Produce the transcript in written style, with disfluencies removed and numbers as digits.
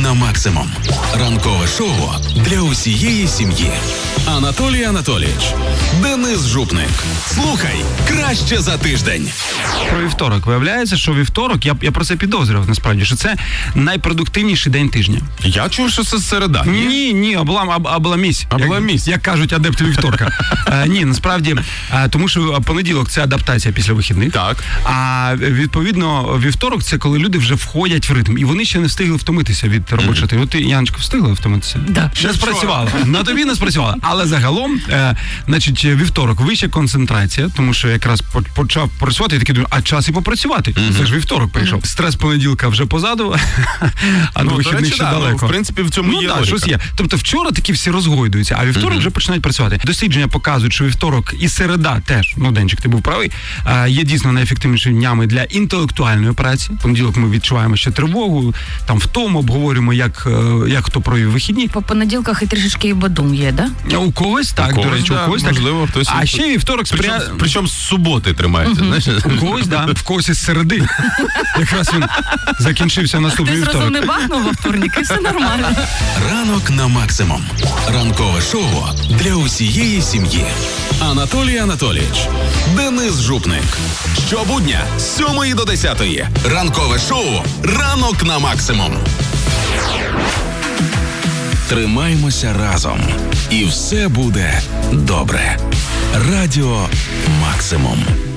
на максимум. Ранкове шоу для усієї сім'ї. Анатолій Анатолійович, Денис Жупник. Слухай краще за тиждень. Про вівторок. Виявляється, що вівторок, я про це підозрював насправді, що це найпродуктивніший день тижня. Я чув, що це середа. Ні, обламісь. Обламісь. Як кажуть адепти вівторка. Ні, насправді, тому що понеділок – це адаптація після вихідних. Так. А відповідно, вівторок – це коли люди вже входять в ритм. І вони ще не встигли втомитися від робочого тижня. От ти, Яночка, встигла втомитися? Да. Не спрацювала. На тобі не спрацювала. Але загалом, значить, вівторок – вища концентрація, тому що якраз почав працювати, і такий думаю, а час і попрацювати. Це ж вівторок прийшов. Стрес понеділка вже позаду, а до вихідних ще далеко. В принципі, в цьому є логіка. Щось є. Тобто вчора такі всі розгойдуються, а вівторок вже починають працювати. Дослідження показують, що вівторок і середа теж, Денчик, ти був правий, є дійсно найефективнішими днями для інтелектуальної праці. В понеділок ми відчуваємо ще тривогу, там втому, обговорюємо, як хто провів вихідні. По понеділках і трішечки і бадум є, да? У когось так, до речі, у когось так. Можливо, хтось. А ще вівторок Причому з суботи тримається, знаєш? У когось, да, в когось із середи. Якраз він закінчився наступний Ти вівторок. зразу не бахнув во вторник, і все нормально. Ранок на максимум. Ранкове шоу для усієї сім'ї. Анатолій Анатолійович, Денис Жупник. Щобудня з 7 до 10. Ранкове шоу «Ранок на максимум». Тримаймося разом. І все буде добре. Радіо «Максимум».